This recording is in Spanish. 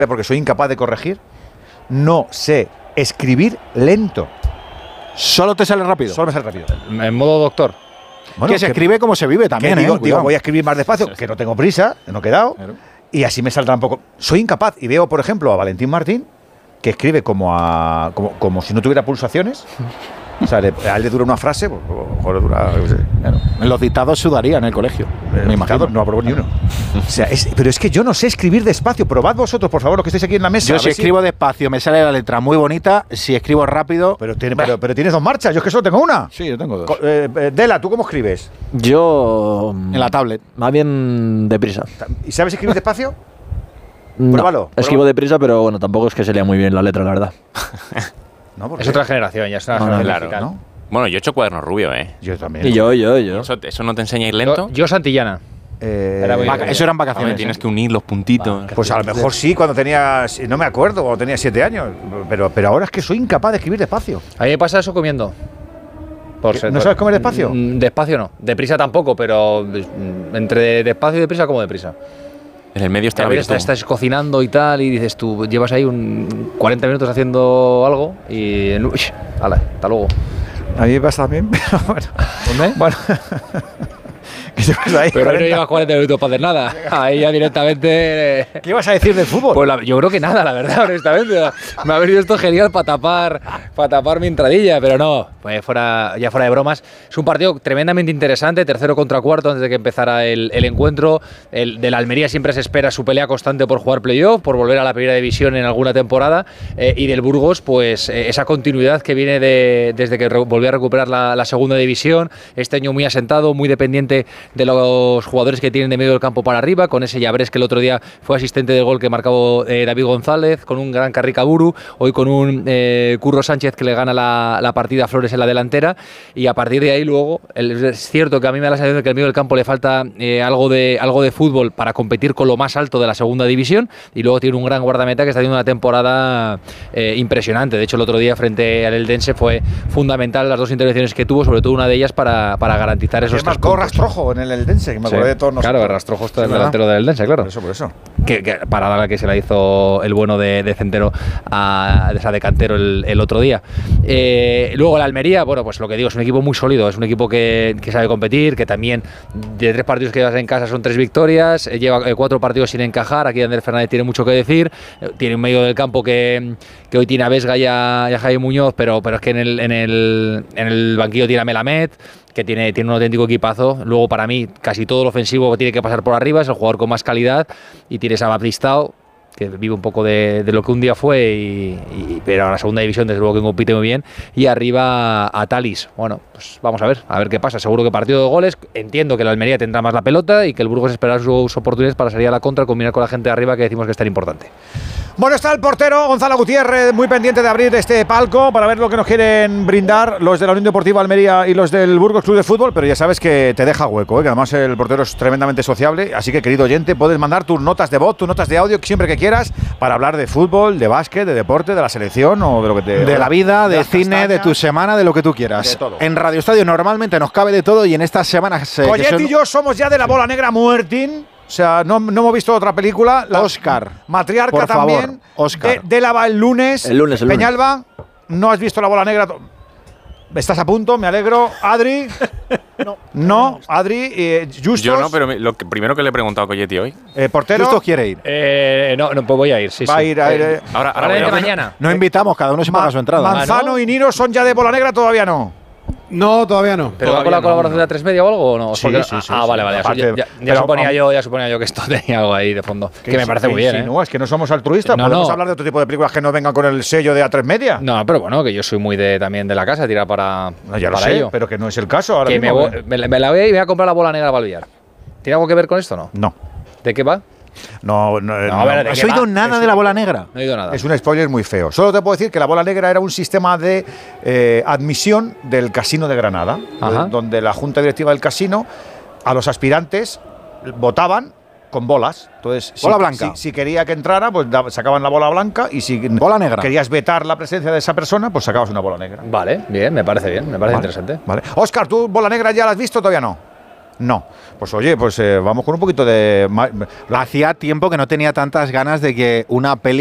porque soy incapaz de corregir, no sé escribir lento. Solo te sale rápido. Solo me sale rápido. En modo doctor. Bueno, que se escribe como se vive también, digo, cuidado. voy a escribir más despacio, que no tengo prisa, no he quedado, y así me saldrá un poco. Soy incapaz, y veo, por ejemplo, a Valentín Martín, que escribe como si no tuviera pulsaciones. O sea, a él le dura una frase, pues, a lo mejor le dura, yo qué sé. En los dictados sudaría en el colegio. Me imagino. No aprobó ni uno. O sea, pero es que yo no sé escribir despacio. Probad vosotros, por favor, los que estéis aquí en la mesa. Yo si escribo despacio me sale la letra muy bonita. Si escribo rápido... Pero tienes dos marchas. Yo es que solo tengo una. Sí, yo tengo dos. Dela, ¿tú cómo escribes? Yo... En la tablet. Más bien deprisa. ¿Y sabes escribir despacio? No, Pruébalo. escribo deprisa, pero bueno, tampoco es que se lea muy bien la letra, la verdad. No, es otra generación, ya es una generación claro, digital. ¿no? Bueno, yo he hecho cuaderno rubio, ¿eh? Yo también. Y yo. ¿Eso no te enseña a ir lento? Yo Santillana. Eso eran vacaciones. Hombre, tienes que unir los puntitos. Pues a lo mejor sí, cuando tenía... No me acuerdo, cuando tenía 7 años. Pero ahora es que soy incapaz de escribir despacio. A mí me pasa eso comiendo. ¿No sabes comer despacio? Despacio no. Deprisa tampoco, pero entre despacio y deprisa como deprisa. En el medio está la virtud. Estás cocinando y tal, y dices tú, llevas ahí 40 minutos haciendo algo y... ¡Hala! Hasta luego. A mí me pasa también, pero bueno. ¿Dónde? Bueno. Ahí pero ahí no llevas 40 minutos para hacer nada. Ahí ya directamente... ¿Qué ibas a decir del fútbol? Pues yo creo que nada, la verdad, honestamente. Me ha venido esto genial para tapar mi entradilla, pero no, pues fuera de bromas. Es un partido tremendamente interesante, tercero contra cuarto antes de que empezara el encuentro. El de la Almería siempre se espera su pelea constante por jugar playoff, por volver a la primera división en alguna temporada, y del Burgos, pues esa continuidad que viene desde que volvió a recuperar la segunda división. Este año muy asentado, muy dependiente de los jugadores que tienen de medio del campo para arriba, con ese Llabrés que el otro día fue asistente del gol que marcó David González, con un gran Carricaburu, hoy con un Curro Sánchez que le gana la partida a Flores en la delantera, y a partir de ahí luego, es cierto que a mí me da la sensación de que al medio del campo le falta algo de fútbol para competir con lo más alto de la segunda división, y luego tiene un gran guardameta que está haciendo una temporada impresionante. De hecho, el otro día frente al Eldense fue fundamental las dos intervenciones que tuvo, sobre todo una de ellas para garantizar esos 3 puntos. Rastrojo en el Eldense, que me acordé de todos nosotros. Claro, Rastrojo está el delantero del Eldense, claro. Por eso. Que parada la que se la hizo el bueno de Centeno de Cantero el otro día. Luego la Almería, bueno, pues lo que digo, es un equipo muy sólido, es un equipo que sabe competir, que también de 3 partidos que llevas en casa son 3 victorias, lleva 4 partidos sin encajar. Aquí Ander Fernández tiene mucho que decir, tiene un medio del campo que hoy tiene a Vesga y a Jaime Muñoz, pero es que en el banquillo tiene a Melamed, que tiene un auténtico equipazo. Luego, para mí, casi todo lo ofensivo tiene que pasar por arriba, es el jugador con más calidad, y tienes a Baptistao, que vive un poco de lo que un día fue, pero a la segunda división desde luego que compite muy bien, y arriba a Talis. Bueno, pues vamos a ver qué pasa. Seguro que partido de goles. Entiendo que la Almería tendrá más la pelota y que el Burgos esperará sus oportunidades para salir a la contra, combinar con la gente de arriba, que decimos que es tan importante. Bueno, está el portero Gonzalo Gutiérrez muy pendiente de abrir este palco para ver lo que nos quieren brindar los de la Unión Deportiva Almería y los del Burgos Club de Fútbol, pero ya sabes que te deja hueco, que además el portero es tremendamente sociable, así que, querido oyente, puedes mandar tus notas de voz, tus notas de audio siempre que quieras para hablar de fútbol, de básquet, de deporte, de la selección o de lo que te... De la vida, de cine, de tu semana, de lo que tú quieras. De todo. En Radio Estadio normalmente nos cabe de todo, y en estas semanas... Collet y yo somos ya de la bola negra muertín. O sea, no hemos visto otra película. Oscar. Matriarca por favor, también. Oscar. Dela va el lunes. El lunes. Peñalba, no has visto la bola negra. Estás a punto, me alegro. Adri. No, Adri. Justos. Yo no, pero lo primero que le he preguntado a Colletti hoy. Portero. Justos quiere ir. No, pues voy a ir, sí. Va a ir. Ahora de voy a- mañana. No invitamos, cada uno se paga su entrada. Manzano y Nino son ya de bola negra, todavía no. No, todavía no. ¿Pero va con la colaboración de A3 Media o algo o no? Sí, Porque- sí, sí, Ah, sí. vale. Aparte, Ya pero- suponía yo que esto tenía algo ahí de fondo. Que me parece muy bien, ¿eh? No, es que no somos altruistas. No, Podemos no. hablar de otro tipo de películas que no vengan con el sello de A3 Media. No, pero bueno, que yo soy muy también de la casa, tirar para, No, ya lo para sé, ello. pero que no es el caso ahora Que mismo. me la voy a ir y me voy a comprar la bola negra para el billar. ¿Tiene algo que ver con esto o no? No. ¿De qué va? No, a ver, ¿de ¿Has qué va? oído nada de la bola negra? No he oído nada. Es un spoiler muy feo. Solo te puedo decir que la bola negra era un sistema de admisión del Casino de Granada, Ajá. donde la junta directiva del casino a los aspirantes votaban con bolas. Entonces, Bola blanca. Si quería que entrara, pues sacaban la bola blanca, y si Bola negra. querías vetar la presencia de esa persona, pues sacabas una bola negra. Vale, bien, me parece Vale, interesante. Vale. Óscar, ¿tú bola negra ya la has visto o todavía no? No. Pues oye, pues vamos con un poquito de... Hacía tiempo que no tenía tantas ganas de que una peli